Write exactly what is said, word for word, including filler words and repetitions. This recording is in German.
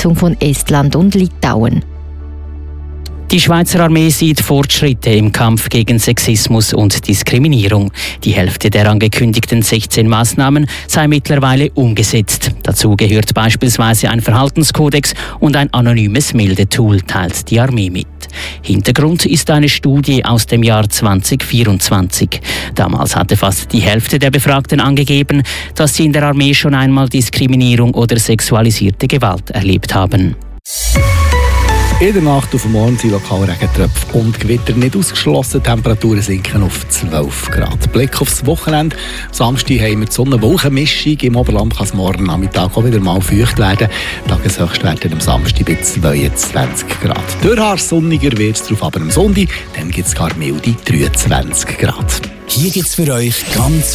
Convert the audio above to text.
Unterstützung von Estland und Litauen. Die Schweizer Armee sieht Fortschritte im Kampf gegen Sexismus und Diskriminierung. Die Hälfte der angekündigten sechzehn Maßnahmen sei mittlerweile umgesetzt. Dazu gehört beispielsweise ein Verhaltenskodex und ein anonymes Meldetool, teilt die Armee mit. Hintergrund ist eine Studie aus dem Jahr zwanzig vierundzwanzig. Damals hatte fast die Hälfte der Befragten angegeben, dass sie in der Armee schon einmal Diskriminierung oder sexualisierte Gewalt erlebt haben. In der Nacht auf morgen sind lokal Regentröpfe und Gewitter nicht ausgeschlossen. Die Temperaturen sinken auf zwölf Grad. Blick aufs Wochenende. Am Samstag haben wir die Sonne-Wolken-Mischung. Im Oberland kann es morgen Nachmittag auch wieder mal feucht werden. Tageshöchstwerte am Samstag bei zweiundzwanzig Grad. Durchhaar sonniger wird es darauf, aber am Sonntag dann gibt es gar milde dreiundzwanzig Grad. Hier gibt es für euch ganz